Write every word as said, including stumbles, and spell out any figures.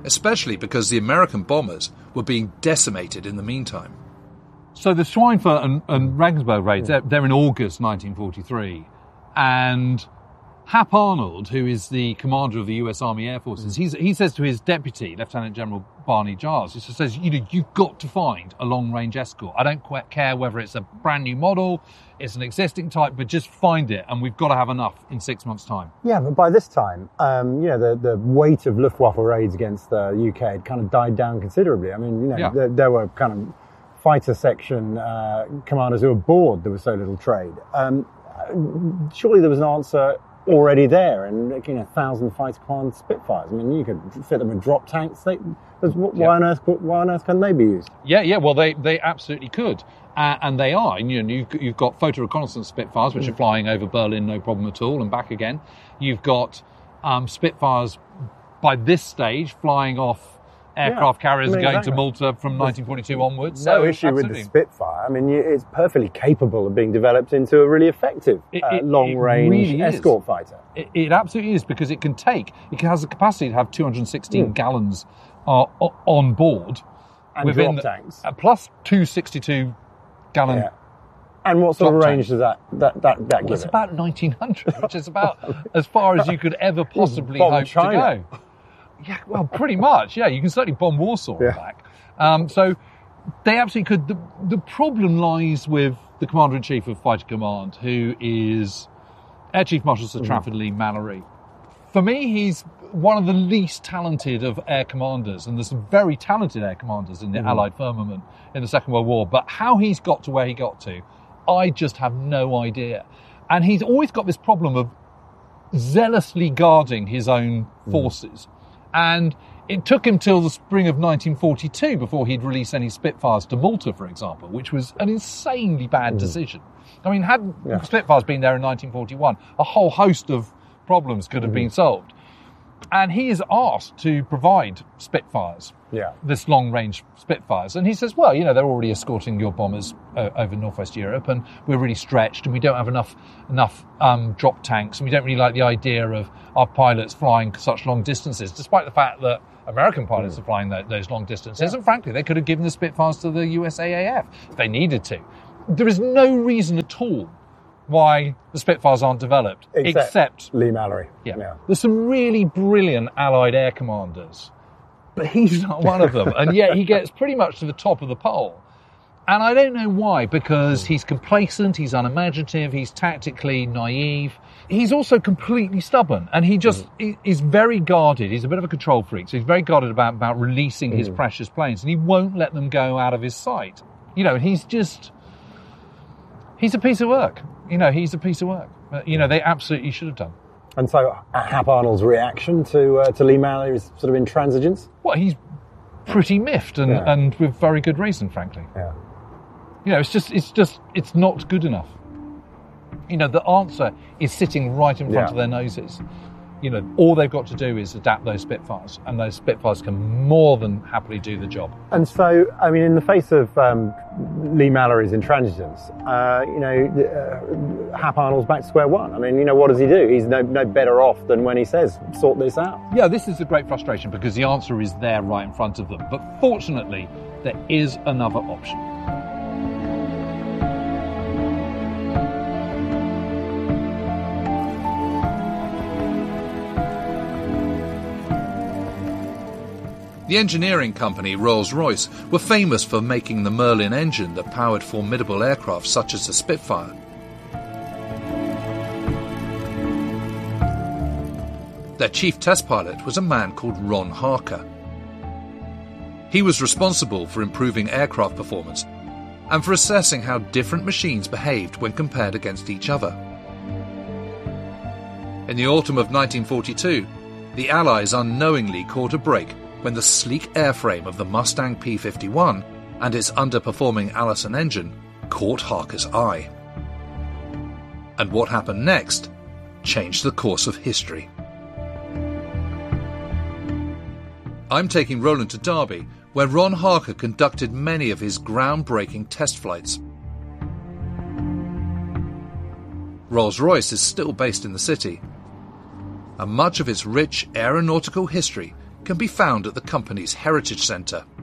especially because the American bombers were being decimated in the meantime. So the Schweinfurt and, and Regensburg raids, they're, they're in August nineteen forty-three, and Hap Arnold, who is the commander of the U S Army Air Forces, he's, he says to his deputy, Lieutenant General Barney Giles, he says, you know, you've got to find a long-range escort. I don't quite care whether it's a brand new model, it's an existing type, but just find it, and we've got to have enough in six months' time. Yeah, but by this time, um, you know, the, the weight of Luftwaffe raids against the U K had kind of died down considerably. I mean, you know, Yeah. there, there were kind of fighter section uh, commanders who were bored there was so little trade. Um, surely there was an answer already there, and you know, thousand fighter command Spitfires. I mean, you could fit them with drop tanks. They, why Yeah. on earth? Why on earth can they be used? Yeah, yeah, well, they, they absolutely could. Uh, and they are. And, you know, you've, you've got photo reconnaissance Spitfires, which mm. are flying over Berlin, no problem at all, and back again. You've got um, Spitfires, by this stage, flying off aircraft yeah. carriers I mean, going exactly. to Malta from nineteen forty-two onwards. No so, issue absolutely. with the Spitfire. I mean, you, it's perfectly capable of being developed into a really effective It- uh, it- long-range it really is. escort fighter. It, it absolutely is, because it can take, it has the capacity to have two hundred sixteen mm. gallons uh, o- on board. And within drop the, tanks. Uh, plus two sixty-two gallon. Yeah. And what sort of drop range tanks. does that, that, that, that Well, give it's it? about nineteen hundred, which is about as far as you could ever possibly Bomb hope China. to go. Yeah, well, pretty much. Yeah, you can certainly bomb Warsaw Yeah. back. Um, so they absolutely could. The, the problem lies with the Commander-in-Chief of Fighter Command, who is Air Chief Marshal Sir mm. Trafford Lee Mallory. For me, he's one of the least talented of air commanders, and there's some very talented air commanders in the mm. Allied firmament in the Second World War, but how he's got to where he got to, I just have no idea. And he's always got this problem of zealously guarding his own forces. Mm. And it took him till the spring of nineteen forty-two before he'd release any Spitfires to Malta, for example, which was an insanely bad mm. decision. I mean, had yeah. Spitfires been there in nineteen forty-one, a whole host of problems could have mm. been solved. And he is asked to provide Spitfires, yeah. this long-range Spitfires. And he says, well, you know, they're already escorting your bombers uh, over Northwest Europe, and we're really stretched, and we don't have enough enough um, drop tanks, and we don't really like the idea of our pilots flying such long distances, despite the fact that American pilots mm. are flying th- those long distances. Yeah. And frankly, they could have given the Spitfires to the U S A A F if they needed to. There is no reason at all why the Spitfires aren't developed, except, except Lee Mallory. Yeah. yeah. There's some really brilliant Allied air commanders, but he's not one of them. And yet he gets pretty much to the top of the pole. And I don't know why, because he's complacent, he's unimaginative, he's tactically naive. He's also completely stubborn, and he just mm. is very guarded. He's a bit of a control freak, so he's very guarded about, about releasing mm. his precious planes, and he won't let them go out of his sight. You know, he's just... He's a piece of work. You know, he's a piece of work. Uh, you know, they absolutely should have done. And so, uh, Hap Arnold's reaction to uh, to Lee Mallory's sort of intransigence? Well, he's pretty miffed, and, yeah. and with very good reason, frankly. Yeah. You know, it's just, it's just, it's not good enough. You know, the answer is sitting right in front yeah. of their noses. You know, all they've got to do is adapt those Spitfires, and those Spitfires can more than happily do the job. And so, I mean, in the face of um, Lee Mallory's intransigence, uh, you know, uh, Hap Arnold's back to square one. I mean, you know, what does he do? He's no, no better off than when he says, sort this out. Yeah, this is a great frustration, because the answer is there right in front of them. But fortunately, there is another option. The engineering company Rolls-Royce were famous for making the Merlin engine that powered formidable aircraft such as the Spitfire. Their chief test pilot was a man called Ron Harker. He was responsible for improving aircraft performance and for assessing how different machines behaved when compared against each other. In the autumn of nineteen forty-two, the Allies unknowingly caught a break when the sleek airframe of the Mustang P fifty-one and its underperforming Allison engine caught Harker's eye. And what happened next changed the course of history. I'm taking Roland to Derby, where Ron Harker conducted many of his groundbreaking test flights. Rolls-Royce is still based in the city, and much of its rich aeronautical history can be found at the company's Heritage Centre.